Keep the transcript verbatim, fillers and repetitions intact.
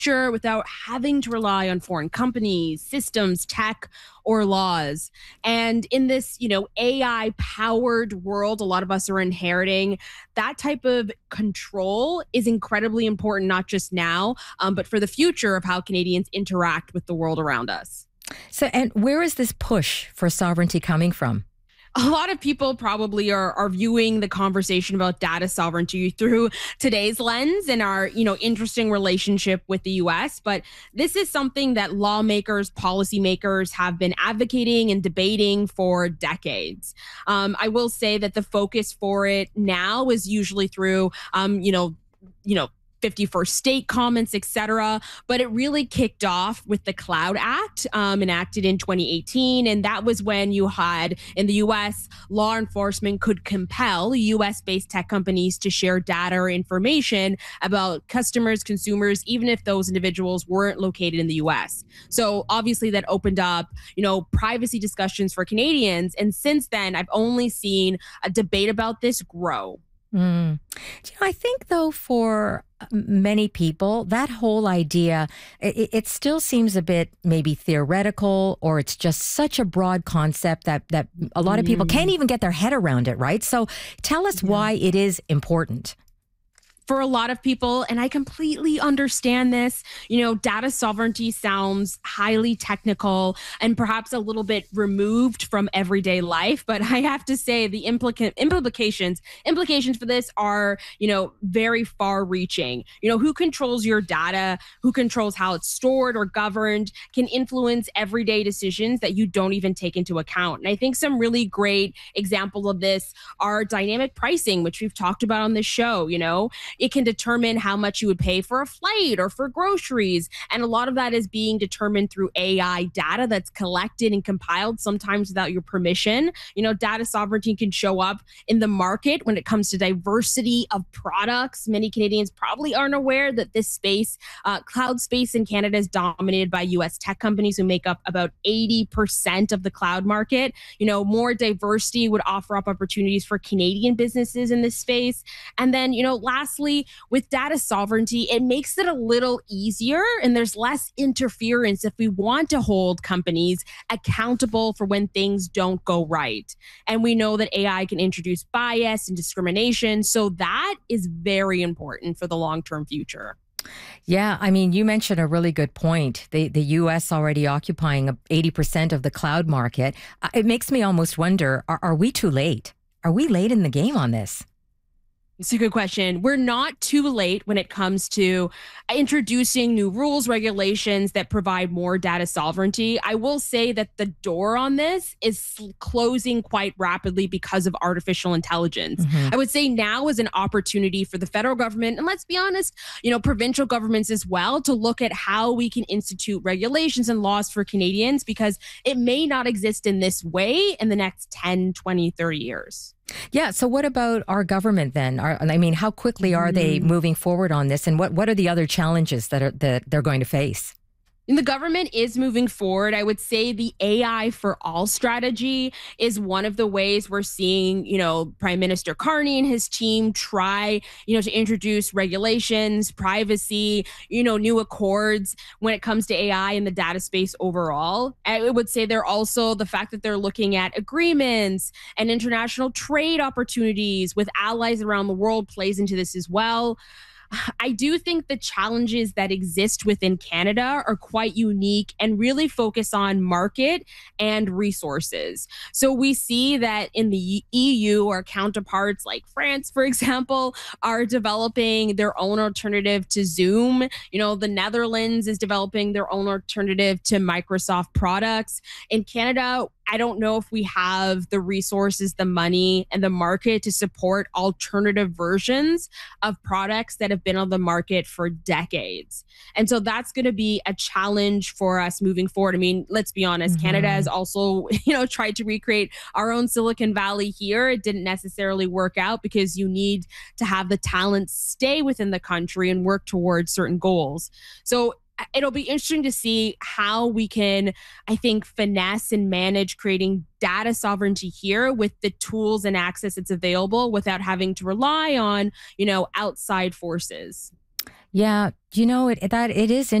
future without having to rely on foreign companies, systems, tech, or laws. And in this, you know, A I powered world, a lot of us are inheriting that type of control is incredibly important, not just now, um, but for the future of how Canadians interact with the world around us. So, and where is this push for sovereignty coming from? A lot of people probably are are viewing the conversation about data sovereignty through today's lens and our, you know, interesting relationship with the U S. But this is something that lawmakers, policymakers have been advocating and debating for decades. Um, I will say that the focus for it now is usually through, um, you know, you know, fifty-first state comments, et cetera. But it really kicked off with the Cloud Act, um, enacted in twenty eighteen. And that was when you had in the U S, law enforcement could compel U S based tech companies to share data or information about customers, consumers, even if those individuals weren't located in the U S. So obviously that opened up, you know, privacy discussions for Canadians. And since then, I've only seen a debate about this grow. Mm. Do you know, I think, though, for many people, that whole idea, it, it still seems a bit maybe theoretical, or it's just such a broad concept that, that a lot of people can't even get their head around it, right? So tell us Yeah. why it is important. For a lot of people, and I completely understand this, you know, data sovereignty sounds highly technical and perhaps a little bit removed from everyday life. But I have to say the implica- implications implications for this are, you know, very far reaching. You know, who controls your data, who controls how it's stored or governed can influence everyday decisions that you don't even take into account. And I think some really great examples of this are dynamic pricing, which we've talked about on this show. You know, it can determine how much you would pay for a flight or for groceries. And a lot of that is being determined through A I data that's collected and compiled, sometimes without your permission. You know, data sovereignty can show up in the market when it comes to diversity of products. Many Canadians probably aren't aware that this space, uh, cloud space in Canada, is dominated by U S tech companies who make up about eighty percent of the cloud market. You know, more diversity would offer up opportunities for Canadian businesses in this space. And then, you know, lastly, with data sovereignty, it makes it a little easier and there's less interference if we want to hold companies accountable for when things don't go right. And we know that A I can introduce bias and discrimination. So that is very important for the long-term future. Yeah, I mean, you mentioned a really good point. The the U S already occupying eighty percent of the cloud market. Uh, It makes me almost wonder, are, are we too late? Are we late in the game on this? It's a good question. We're not too late when it comes to introducing new rules, regulations that provide more data sovereignty. I will say that the door on this is closing quite rapidly because of artificial intelligence. hmm I would say now is an opportunity for the federal government, and let's be honest, you know, provincial governments as well, to look at how we can institute regulations and laws for Canadians, because it may not exist in this way in the next ten, twenty, thirty years. Yeah. So what about our government then? Are, I mean, how quickly are they moving forward on this? And what, what are the other challenges that are that they're going to face? And the government is moving forward. I would say the A I for all strategy is one of the ways we're seeing, you know, Prime Minister Carney and his team try, you know, to introduce regulations, privacy, you know, new accords when it comes to A I in the data space overall. I would say they're also the fact that they're looking at agreements and international trade opportunities with allies around the world plays into this as well. I do think the challenges that exist within Canada are quite unique and really focus on market and resources. So we see that in the E U, our counterparts like France, for example, are developing their own alternative to Zoom. You know, the Netherlands is developing their own alternative to Microsoft products. In Canada, I don't know if we have the resources, the money, and the market to support alternative versions of products that have been on the market for decades. And so that's going to be a challenge for us moving forward. I mean, let's be honest, Canada hmm has also, you know, tried to recreate our own Silicon Valley here. It didn't necessarily work out because you need to have the talent stay within the country and work towards certain goals. So it'll be interesting to see how we can, I think, finesse and manage creating data sovereignty here with the tools and access that's available without having to rely on, you know, outside forces. Yeah, you know, it that it is